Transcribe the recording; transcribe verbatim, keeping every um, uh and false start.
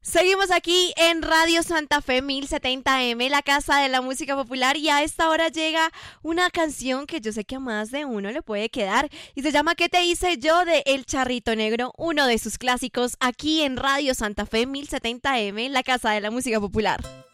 Seguimos aquí en Radio Santa Fe mil setenta eme, la casa de la música popular, y a esta hora llega una canción que yo sé que a más de uno le puede quedar y se llama ¿Qué te hice yo? De El Charrito Negro, uno de sus clásicos aquí en Radio Santa Fe mil setenta eme, la casa de la música popular.